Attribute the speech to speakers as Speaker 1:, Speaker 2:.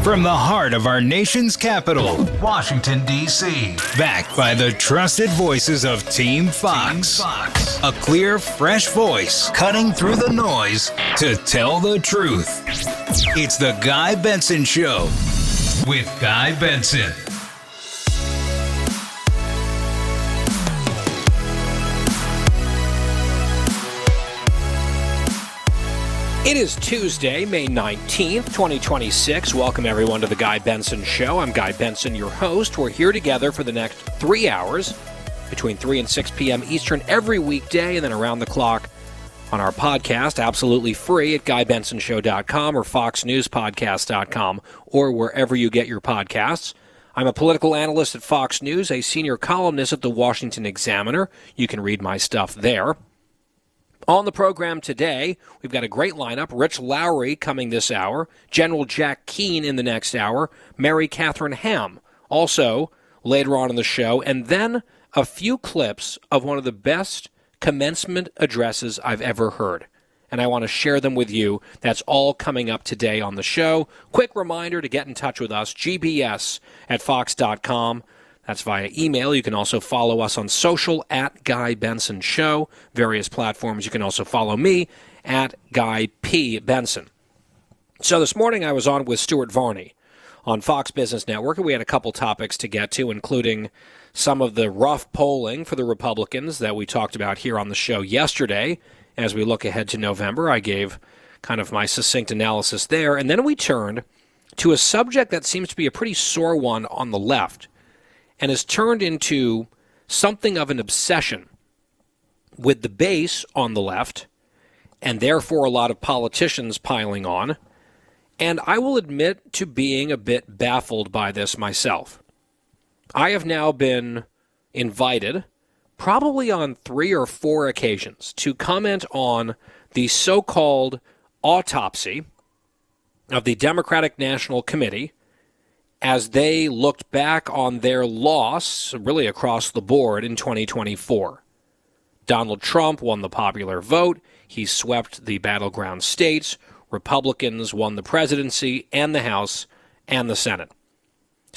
Speaker 1: From the heart of our nation's capital, Washington, D.C. Backed by the trusted voices of Team Fox. A clear, fresh voice cutting through the noise to tell the truth. It's the Guy Benson Show with Guy Benson.
Speaker 2: It is Tuesday, May 19th, 2026. Welcome, everyone, to the Guy Benson Show. I'm Guy Benson, your host. We're here together for the next 3 hours, between 3 and 6 p.m. Eastern, every weekday, and then around the clock on our podcast, absolutely free at GuyBensonShow.com or FoxNewsPodcast.com or wherever you get your podcasts. I'm a political analyst at Fox News, a senior columnist at the Washington Examiner. You can read my stuff there. On the program today, we've got a great lineup. Rich Lowry coming this hour, General Jack Keane in the next hour, Mary Catherine Ham also later on in the show, and then a few clips of one of the best commencement addresses I've ever heard. And I want to share them with you. That's all coming up today on the show. Quick reminder to get in touch with us, gbs@fox.com. That's via email. You can also follow us on social at Guy Benson Show, various platforms. You can also follow me at Guy P. Benson. So this morning I was on with Stuart Varney on Fox Business Network, and we had a couple topics to get to, including some of the rough polling for the Republicans that we talked about here on the show yesterday. As we look ahead to November, I gave kind of my succinct analysis there. And then we turned to a subject that seems to be a pretty sore one on the left, and has turned into something of an obsession with the base on the left, and therefore a lot of politicians piling on. And I will admit to being a bit baffled by this myself. I have now been invited, probably on 3 or 4 occasions, to comment on the so-called autopsy of the Democratic National Committee as they looked back on their loss, really across the board, in 2024. Donald Trump won the popular vote. He swept the battleground states. Republicans won the presidency and the House and the Senate.